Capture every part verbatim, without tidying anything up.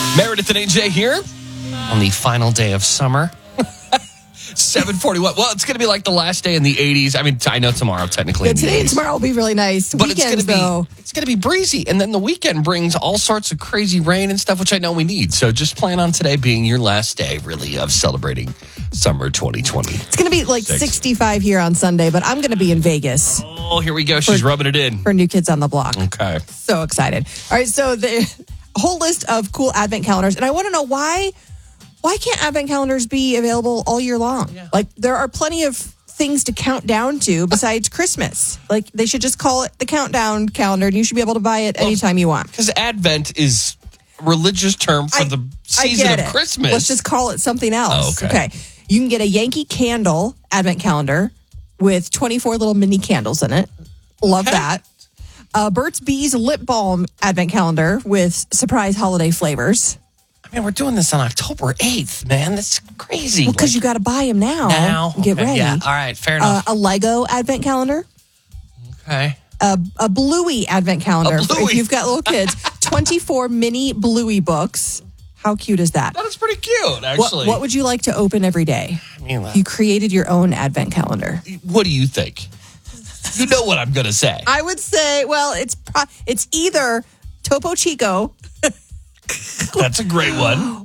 Meredith and A J here on the final day of summer. seven forty-one. Well, it's going to be like the last day in the eighties. I mean, I know tomorrow technically. Yeah, in the today and eighties. tomorrow will be really nice. But Weekends, it's going though. to be it's going to be breezy, and then the weekend brings all sorts of crazy rain and stuff, which I know we need. So just plan on today being your last day, really, of celebrating summer twenty twenty. It's going to be like Six. sixty-five here on Sunday, but I'm going to be in Vegas Oh, here we go. She's rubbing it in. for New Kids on the Block. Okay. So excited. All right, so the whole list of cool advent calendars, and I want to know why why can't advent calendars be available all year long? Yeah. Like, there are plenty of things to count down to besides Christmas. Like, they should just call it the countdown calendar, and you should be able to buy it anytime you want. Because Advent is a religious term for I- the I season get of it. Christmas. Let's just call it something else. Oh, okay. You can get a Yankee Candle advent calendar with twenty-four little mini candles in it. Love Okay. that. Uh, Burt's Bees lip balm advent calendar with surprise holiday flavors. I mean, we're doing this on October eighth, man. That's crazy. Because you got to buy them now. now. and Get Okay, ready. Yeah. All right. Fair Uh, enough. a Lego advent calendar. okay. A, a Bluey advent calendar. A Bluey. If you've got little kids. twenty-four mini Bluey books. How cute is that? That is pretty cute, What, actually. what would you like to open every day? I mean, You created your own advent calendar. what do you think? You know what I'm going to say. I would say, well, it's pro- it's either Topo Chico That's a great one.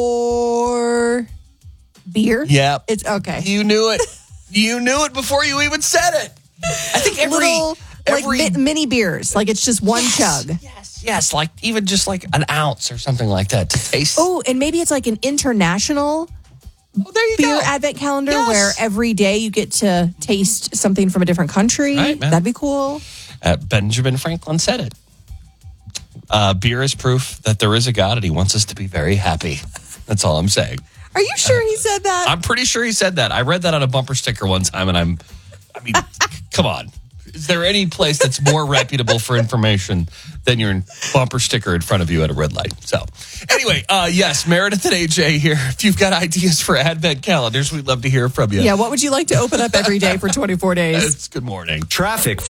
or beer. Yep. It's okay. You knew it. You knew it before you even said it. I think every... Little every like mi- mini beers, like it's just one chug. Yes, yes. Like even just like an ounce or something like that to taste. Oh, and maybe it's like an international Oh, there you beer go. advent calendar Yes. where every day you get to taste something from a different country. Right, man. That'd be cool. Uh, Benjamin Franklin said it. Uh, beer is proof that there is a God and he wants us to be very happy. That's all I'm saying. Are you sure he said that? I'm pretty sure he said that. I read that on a bumper sticker one time, and I'm, I mean, come on. Is there any place that's more reputable for information than your bumper sticker in front of you at a red light? So, anyway, uh, yes, Meredith and A J here. If you've got ideas for advent calendars, we'd love to hear from you. Yeah, what would you like to open up every day for twenty-four days? It's good morning. Traffic